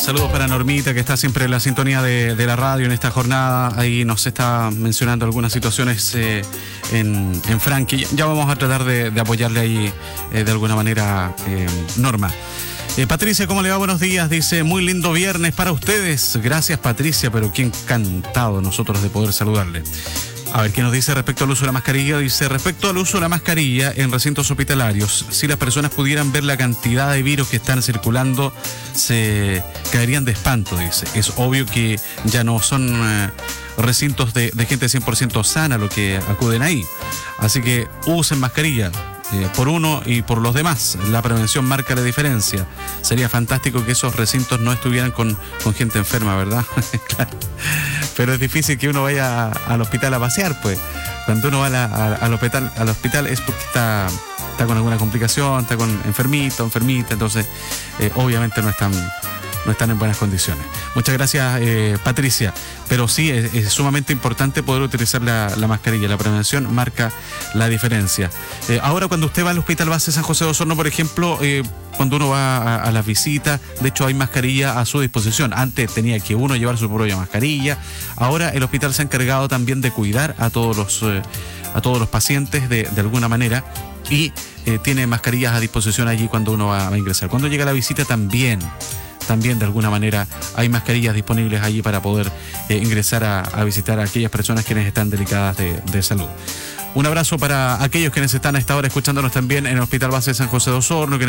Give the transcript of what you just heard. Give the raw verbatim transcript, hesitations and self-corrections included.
Saludos para Normita, que está siempre en la sintonía de, de la radio en esta jornada. Ahí nos está mencionando algunas situaciones eh, en, en Frankie. Ya vamos a tratar de, de apoyarle ahí eh, de alguna manera, eh, Norma. Eh, Patricia, ¿cómo le va? Buenos días. Dice, muy lindo viernes para ustedes. Gracias, Patricia, pero qué encantado nosotros de poder saludarle. A ver, ¿qué nos dice respecto al uso de la mascarilla? Dice, respecto al uso de la mascarilla en recintos hospitalarios, si las personas pudieran ver la cantidad de virus que están circulando, se caerían de espanto, dice. Es obvio que ya no son eh, recintos de, de gente cien por ciento sana lo que acuden ahí. Así que usen mascarilla. Eh, por uno y por los demás. La prevención marca la diferencia. Sería fantástico que esos recintos no estuvieran con, con gente enferma, ¿verdad? Claro. Pero es difícil que uno vaya a, al hospital a pasear, pues. Cuando uno va a la, a, al, hospital, al hospital es porque está, está con alguna complicación, está con enfermito, enfermita, entonces eh, obviamente no están, no están en buenas condiciones. Muchas gracias, eh, Patricia. Pero sí, es, es sumamente importante poder utilizar la, la mascarilla. La prevención marca la diferencia. Eh, ahora, cuando usted va al Hospital Base San José de Osorno, por ejemplo, eh, cuando uno va a, a las visitas, de hecho hay mascarilla a su disposición. Antes tenía que uno llevar su propia mascarilla. Ahora el hospital se ha encargado también de cuidar a todos los, eh, a todos los pacientes de, de alguna manera. Y eh, tiene mascarillas a disposición allí cuando uno va, va a ingresar. Cuando llega la visita también... También de alguna manera hay mascarillas disponibles allí para poder eh, ingresar a, a visitar a aquellas personas quienes están delicadas de, de salud. Un abrazo para aquellos quienes están a esta hora escuchándonos también en el Hospital Base de San José de Osorno.